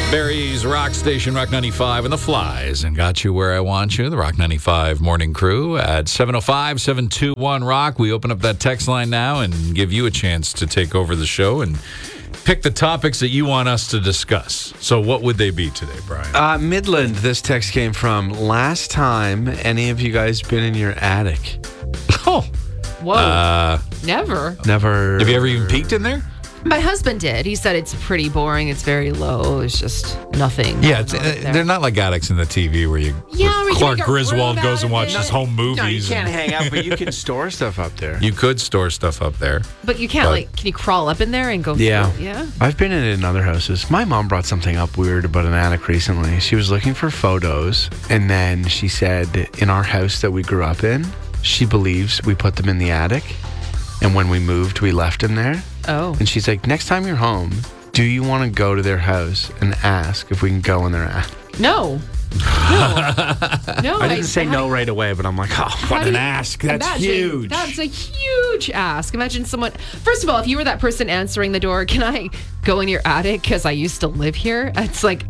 Barry's Rock Station, Rock 95, and the Flies, and Got You Where I Want You, the Rock 95 morning crew at 705-721-ROCK. We open up that text line now and give you a chance to take over the show and pick the topics that you want us to discuss. So what would they be today, Brian? Midland, this text came from. Last time any of you guys been in your attic? Oh. Whoa. Never. Never. Have you ever even peeked in there? My husband did. He said it's pretty boring. It's very low. It's just nothing. Yeah, they're not like addicts in the TV where you Clark Griswold goes and watches home movies. No, you can't hang out, but you can store stuff up there. You could store stuff up there. But you can't, can you crawl up in there and go yeah. through? Yeah. I've been in other houses. My mom brought something up weird about an attic recently. She was looking for photos, and then she said in our house that we grew up in, she believes we put them in the attic, and when we moved, we left them there. Oh. And she's like, next time you're home, do you want to go to their house and ask if we can go in their attic? No. No. I didn't say no right away, but I'm like, oh, what an ask. That's huge. That's a huge ask. Imagine someone, first of all, if you were that person answering the door, can I go in your attic because I used to live here? It's like,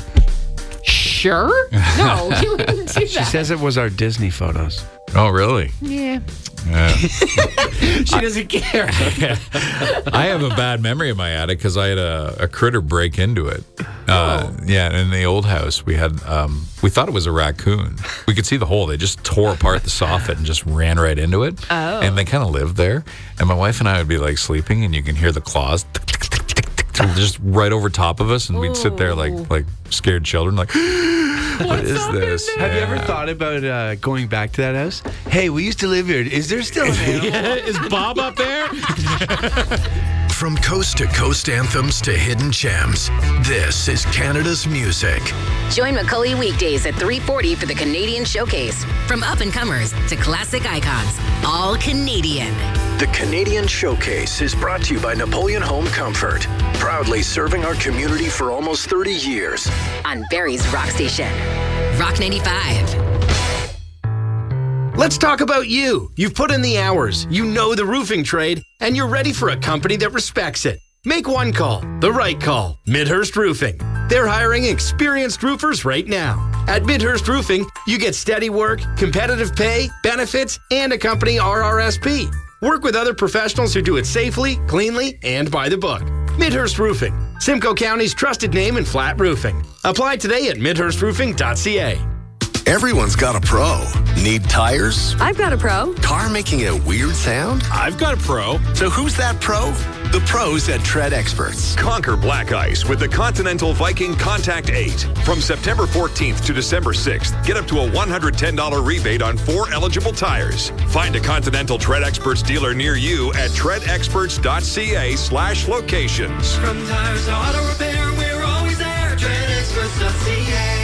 sure? No, you wouldn't do that. She says it was our Disney photos. Oh, really? Yeah. She doesn't care. I have a bad memory of my attic because I had a critter break into it. Yeah, in the old house, we had, we thought it was a raccoon. We could see the hole. They just tore apart the soffit and just ran right into it. Oh. And they kind of lived there. And my wife and I would be like sleeping, and you can hear the claws just right over top of us, and we'd sit there like scared children, like, what is this? Have you ever thought about going back to that house? Hey, we used to live here. Is there still an animal? Is Bob up there? From coast to coast anthems to hidden gems, this is Canada's music. Join Macaulay weekdays at 3:40 for the Canadian Showcase. From up-and-comers to classic icons, all Canadian. The Canadian Showcase is brought to you by Napoleon Home Comfort, proudly serving our community for almost 30 years. On Barry's Rock Station. Rock 95. Let's talk about you. You've put in the hours, you know the roofing trade, and you're ready for a company that respects it. Make one call, the right call, Midhurst Roofing. They're hiring experienced roofers right now. At Midhurst Roofing, you get steady work, competitive pay, benefits, and a company RRSP. Work with other professionals who do it safely, cleanly, and by the book. Midhurst Roofing, Simcoe County's trusted name in flat roofing. Apply today at midhurstroofing.ca. Everyone's got a pro. Need tires? I've got a pro. Car making a weird sound? I've got a pro. So who's that pro? The pros at Tread Experts. Conquer black ice with the Continental Viking Contact 8. From September 14th to December 6th, get up to a $110 rebate on 4 eligible tires. Find a Continental Tread Experts dealer near you at treadexperts.ca/locations. From tires to auto repair, we're always there. treadexperts.ca.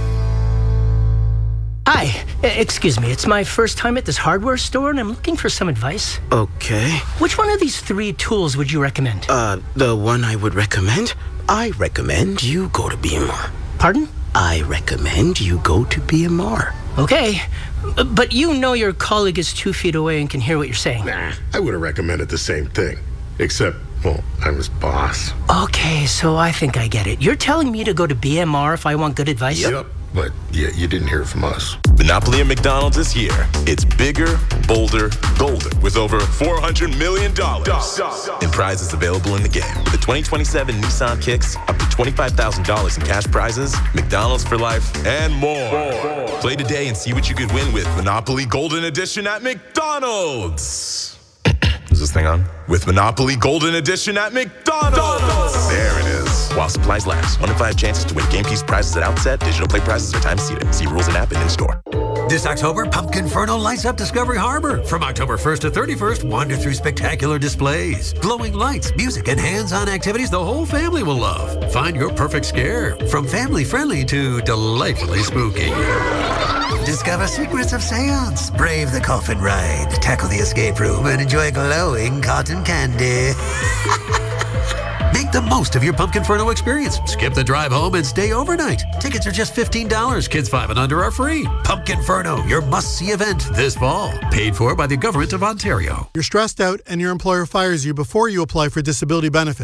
Hi, excuse me. It's my first time at this hardware store, and I'm looking for some advice. Okay. Which one of these 3 tools would you recommend? The one I would recommend? I recommend you go to BMR. Pardon? I recommend you go to BMR. Okay, but you know your colleague is 2 feet away and can hear what you're saying. Nah, I would have recommended the same thing. Except, well, I'm his boss. Okay, so I think I get it. You're telling me to go to BMR if I want good advice? Yep. But yeah, you didn't hear it from us. Monopoly at McDonald's is here. It's bigger, bolder, golden with over $400 million in prizes available in the game. With the 2027 Nissan Kicks, up to $25,000 in cash prizes, McDonald's for life, and more. Play today and see what you could win with Monopoly Golden Edition at McDonald's. Is this thing on? With Monopoly Golden Edition at McDonald's. There it is. While supplies last. 1 in 5 chances to win game piece prizes at outset. Digital play prizes are time seated. See rules and app and in store. This October, Pumpkinferno lights up Discovery Harbor. From October 1st to 31st, wander through spectacular displays, glowing lights, music, and hands-on activities the whole family will love. Find your perfect scare, from family-friendly to delightfully spooky. Discover secrets of seance, brave the coffin ride, tackle the escape room, and enjoy glowing cotton candy. Make the most of your Pumpkinferno experience. Skip the drive home and stay overnight. Tickets are just $15. Kids 5 and under are free. Pumpkinferno, your must-see event this fall. Paid for by the Government of Ontario. You're stressed out and your employer fires you before you apply for disability benefits.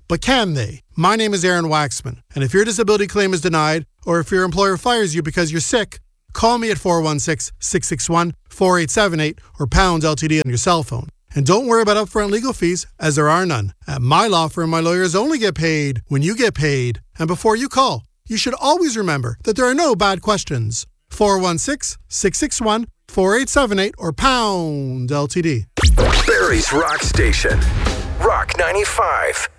But can they? My name is Aaron Waxman, and if your disability claim is denied, or if your employer fires you because you're sick, call me at 416-661-4878 or pound LTD on your cell phone. And don't worry about upfront legal fees, as there are none. At my law firm, my lawyers only get paid when you get paid. And before you call, you should always remember that there are no bad questions. 416-661-4878 or pound LTD. Barrie's Rock Station. Rock 95.